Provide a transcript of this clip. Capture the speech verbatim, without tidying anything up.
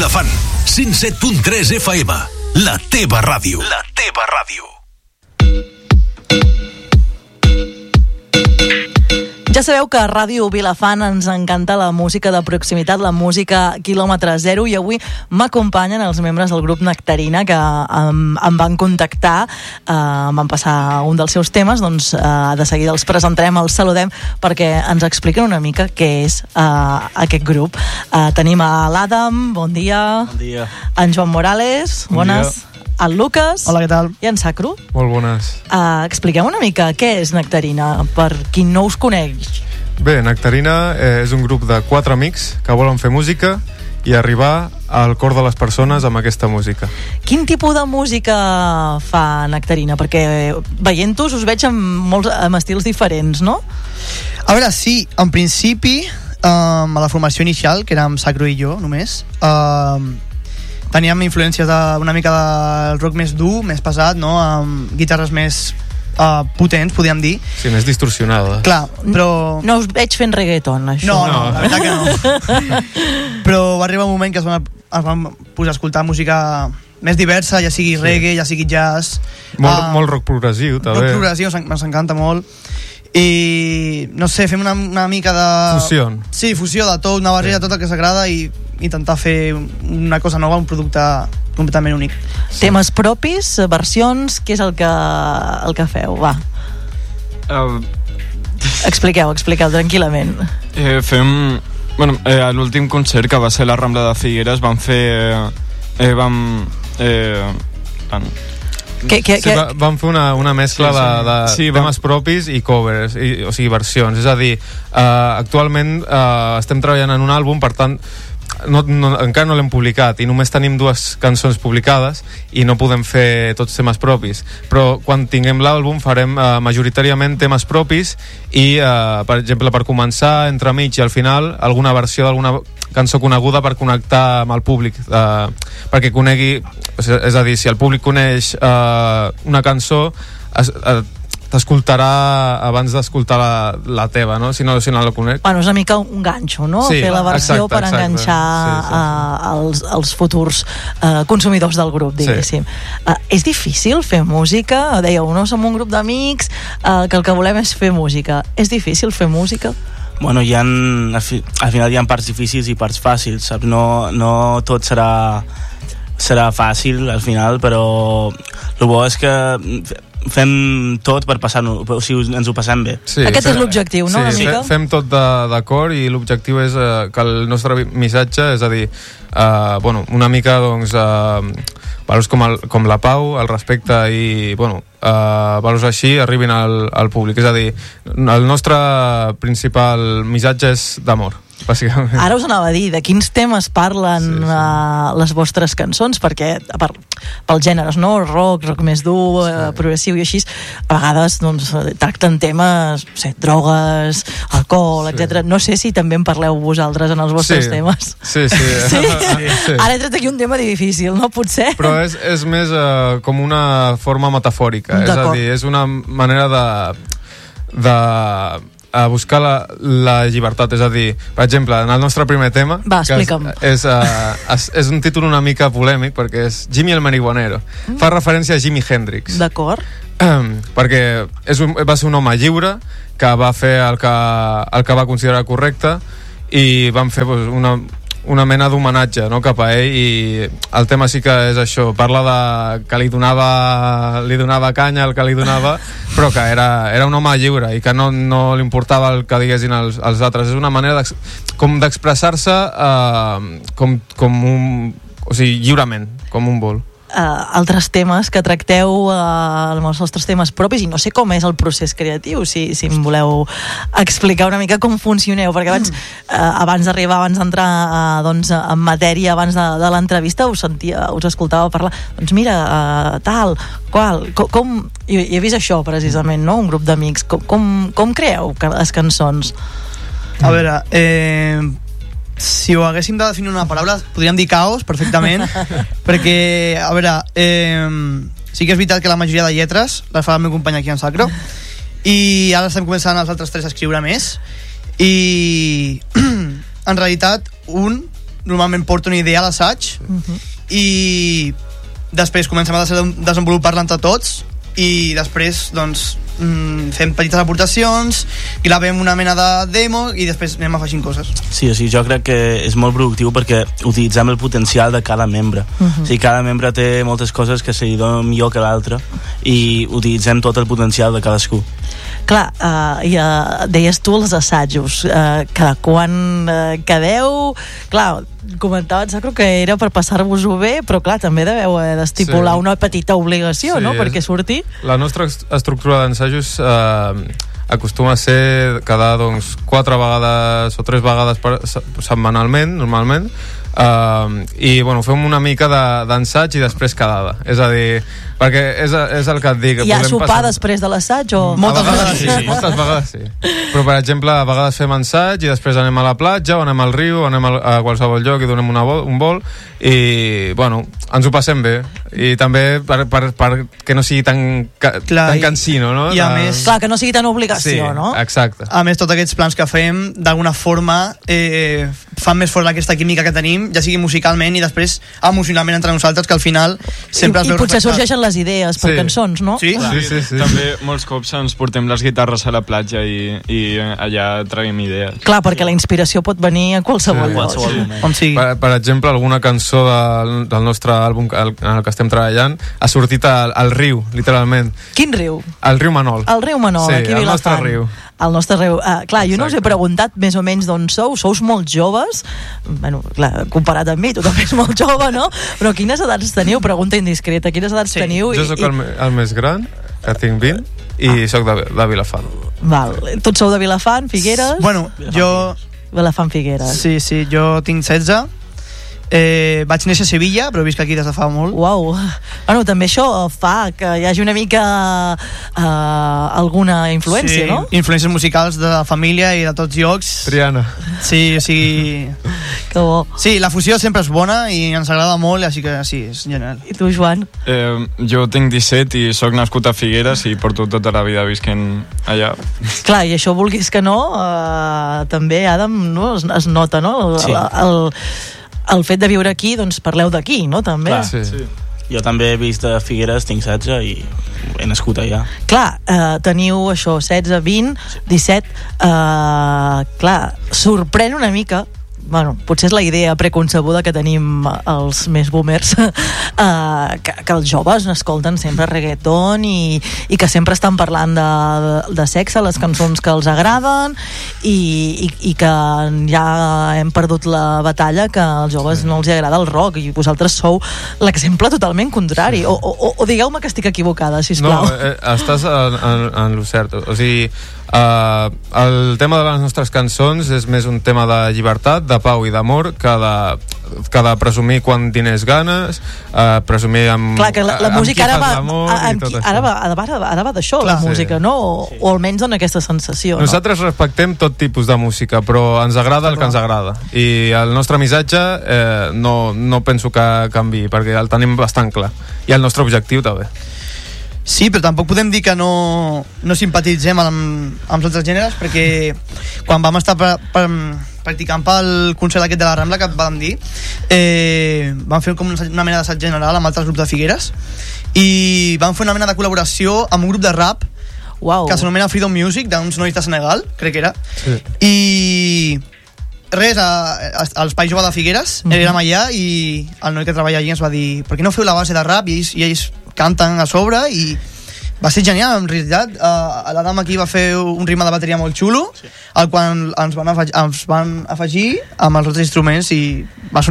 Vilafant, cent set punt tres F M, la teva ràdio. La teva ràdio. Ja sabeu que a Ràdio Vilafant ens encanta la música de proximitat, la música quilòmetre zero, i avui m'acompanyen els membres del grup Nectarina que em, em van contactar, eh, em van passar un dels seus temes, doncs eh, de seguida els presentarem, els saludem perquè ens expliquen una mica què és eh, aquest grup. Eh, tenim a l'Adam, bon dia. Bon dia. En Joan Morales, bon bones. Dia. El Lucas. Hola, què tal? I en Sacro. Molt bones. Uh, expliquem una mica què és Nectarina, per qui no us coneix. Bé, Nectarina eh, és un grup de quatre amics que volen fer música i arribar al cor de les persones amb aquesta música. Quin tipus de música fa Nectarina? Perquè veient-us us veig amb molts amb estils diferents, no? A veure, sí, en principi, um, a la formació inicial, que érem Sacro i jo només, um, teníem influències de, una mica del rock més dur, més pesat, no? Amb guitarres més uh, potents, podríem dir. Sí, més distorsionada. Clar, però... No us veig fent reggaeton, això. No, no, la veritat que no. Però va arribar un moment que es van, es van posar a escoltar música més diversa, ja sigui sí. reggae, ja sigui jazz. Molt, uh, molt rock progressiu, també. Rock progressiu, ens encanta molt. I, no sé, fem una, una mica de... Fusió. Sí, fusió de tot, una barrera, sí. tot el que s'agrada, i intentar fer una cosa nova, un producte completament únic. Temes propis, versions, què és el que, el que feu? Va. Uh, expliqueu, expliqueu tranquil·lament. Eh, fem... Bueno, eh, a l'últim concert, que va ser la Rambla de Figueres, vam fer... Eh, vam... Eh, van... Que, que, sí, que... va, vam fer una, una mescla sí, sí. de, de sí, temes va... propis i covers, i, o sigui, versions. És a dir, uh, actualment uh, estem treballant en un àlbum, per tant, no, no, encara no l'hem publicat i només tenim dues cançons publicades i no podem fer tots temes propis, però quan tinguem l'àlbum farem uh, majoritàriament temes propis i, uh, per exemple, per començar, entremig i al final, alguna versió d'alguna cançó coneguda per connectar amb el públic, uh, perquè conegui, és a dir, si el públic coneix uh, una cançó, es, uh, t'escoltarà abans d'escoltar la, la teva, no? Si no, si no la conec. Bueno, és una mica un ganxo, no? Sí, fer la versió exacte, per exacte. enganxar sí, sí, sí. Uh, els, els futurs uh, consumidors del grup, diguéssim. Sí. Uh, és difícil fer música? Dèieu, no som un grup d'amics uh, que el que volem és fer música. És difícil fer música? Bueno, hi ha, al final hi ha parts difícils i parts fàcils, saps? No, no tot serà serà fàcil al final, però el bo és que fem tot per passar-nos, o sigui, ens ho passem bé. Sí, aquest fem, és l'objectiu, no? Sí, fem, fem tot d'acord i l'objectiu és uh, que el nostre missatge, és a dir, uh, bueno, una mica, doncs, uh, valors com, el, com la pau, el respecte i, bueno, uh, valors així arribin al, al públic. És a dir, el nostre principal missatge és d'amor, bàsicament. Ara us anava a dir de quins temes parlen sí, sí. Uh, les vostres cançons, perquè per, pels gèneres, no? Rock, rock més dur, sí. uh, progressiu i així, a vegades doncs, tracten temes, no sé, drogues, alcohol, sí. etcètera. No sé si també en parleu vosaltres en els vostres sí. temes. Sí, sí. sí? sí. Ara he tret aquí un tema difícil, no? Potser. Però és, és més uh, com una forma metafòrica, és a dir, és una manera de... de a buscar la, la llibertat, és a dir, per exemple, en el nostre primer tema, va, que és, és, uh, és, és un títol una mica polèmic perquè és Jimmy el Marihuanero, mm. fa referència a Jimi Hendrix. D'acord. Um, perquè és un, va ser un home lliure que va fer el que, el que va considerar correcte i van fer pues, una una mena d'homenatge, no?, cap a ell, i el tema sí que és això, parla de que li donava li donava canya el que li donava, però que era, era un home lliure i que no, no li importava el que diguessin els, els altres. És una manera d'ex, com d'expressar-se eh, com, com un, o sigui, lliurement, com un vol. Uh, altres temes que tracteu uh, els vostres temes propis, i no sé com és el procés creatiu, si, si em voleu explicar una mica com funcioneu, perquè abans uh, abans d'arribar, abans d'entrar uh, doncs, en matèria, abans de, de l'entrevista us sentia, us escoltava parlar, doncs mira, uh, tal, qual, com, com i, i he vist això precisament, no? Un grup d'amics, com, com, com creeu les cançons? A veure, eh si ho haguéssim de definir una paraula podríem dir caos perfectament perquè, a veure, eh, sí que és veritat que la majoria de lletres les fa el meu company aquí en Sacro i ara estem començant els altres tres a escriure més i en realitat un normalment porto una idea a l'assaig Uh-huh. i després comencem a des- desenvolupar-la entre tots i després doncs mm, fem petites aportacions, gravem una mena de demo i després anem afegint coses. Sí, sí, jo crec que és molt productiu perquè utilitzem el potencial de cada membre. Uh-huh. O sigui, cada membre té moltes coses que se li donen millor que l'altre i utilitzem tot el potencial de cadascú. Clar, uh, i uh, deies tu els assajos, uh, cada quan uh, quedeu, clar, comentaves, Sacro, que era per passar-vos-ho bé, però clar, també deveu eh, d'estipular Sí. una petita obligació, Sí, no?, és- perquè surti. La nostra est- estructura d'ensajos eh, acostuma a ser cada doncs, quatre vegades o tres vegades per, se- setmanalment, normalment, eh, i bueno, fem una mica de- d'ensaig i després quedada. És a dir, perquè és, és el que et dic. Hi ha podem sopar passar- després de l'assaig o...? Moltes a vegades vegades sí, sí. moltes vegades sí. Però, per exemple, a vegades fem ensaig i després anem a la platja o anem al riu o anem al- a qualsevol lloc i donem una vol, un vol i, bueno, ens ho passem bé. I també per, per, per que no sigui tan, ca, Clar, tan i- cansino, no? i a De- més- Clar, que no sigui tan sí, obligació, no? exacte. A més, tots aquests plans que fem, d'alguna forma, eh, fan més fort aquesta química que tenim, ja sigui musicalment i després emocionalment entre nosaltres, que al final sempre I, es I veu potser reflectat. sorgeixen les idees per Sí. cançons, no? Sí? Sí, sí, sí. També molts cops ens portem les guitarres a la platja i, i allà traiem idees. Clar, perquè la inspiració pot venir a qualsevol Sí. lloc. Qualsevol moment. On sigui. Per, per exemple, alguna cançó del, del nostre àlbum el- en el que estem treballant ha sortit al, al riu, literalment. Quin riu? Al riu Manol. El riu Manol, Sí, aquí a el nostre Vilafant. riu. El nostre riu. Uh, clar, jo no us he Exacte. preguntat més o menys d'on sou. Sous molt joves. Bueno, clar, comparat amb mi, tu també ets molt jove, no? Però quines edats teniu? Pregunta indiscreta. Quines edats Sí. teniu? Jo sóc el, me- el més gran, que tinc vint, i ah. sóc de, de Vilafant. Val. Tots sou de Vilafant, Figueres? Bueno, jo... Vilafant, Figueres. Sí, sí, jo tinc setze. Eh, vaig néixer a Sevilla, però visc aquí des de fa molt. Uau. Bueno, també això fa que hi hagi una mica uh, alguna influència, sí, no? influències musicals de la família i de tots llocs. Triana. Sí, o sigui... Que bo. Sí, la fusió sempre és bona i ens agrada molt, així que sí, és genial. I tu, Joan? Eh, jo tinc disset i sóc nascut a Figueres i porto tota la vida visquent allà. Clar, i això vulguis que no, uh, també, Adam, no? Es, es nota, no? El, Sí. el, el fet de viure aquí, doncs parleu d'aquí, no? També. Clar. Sí. Sí. Jo també he vist a Figueres, tinc setze i he nascut allà. Clar, eh, teniu això, setze, vint, disset, eh, clar, sorprèn una mica, bueno, potser és la idea preconcebuda que tenim els més boomers, eh, que, que els joves escolten sempre reggaeton i, i que sempre estan parlant de, de, de sexe, les cançons que els agraden i, i, i que ja hem perdut la batalla que als joves no els hi agrada el rock i vosaltres sou l'exemple totalment contrari. O, o, o digueu-me que estic equivocada, sisplau. No, eh, estàs en, en, en lo cert. O sigui, Uh, el tema de les nostres cançons és més un tema de llibertat, de pau i d'amor que de, que de presumir quan diners ganes, uh, presumir amb, Clar, que la, la amb música qui ara fas va, l'amor a- i amb tot qui- això. ara va, ara va, ara va d'això, la Clar. música, Sí. no? O, o almenys dona aquesta sensació, Nosaltres respectem tot tipus de música, però ens agrada el que ens agrada. I el nostre missatge eh, no, no penso que canvi, perquè el tenim bastant clar. I el nostre objectiu també. Sí, però tampoc podem dir que no, no simpatitzem amb, amb els altres gèneres, perquè quan vam estar per, per, practicant pel concert aquest de la Rambla que vam dir, eh, vam fer com una mena d'assaig general amb altres grups de Figueres i vam fer una mena de col·laboració amb un grup de rap no? Uau. que s'anomena Freedom Music, d'uns nois de Senegal, crec que era. Sí. I res, a, a, als País Jove de Figueres, Mhm. érem allà i el noi que treballa allà ens va dir per què no feu la base de rap? I ells, i ells canten a sobre i va ser genial, en realitat. Uh, la dama aquí va fer un ritme de bateria molt xulo, sí. el qual ens van, afegir, ens van afegir amb els altres instruments i va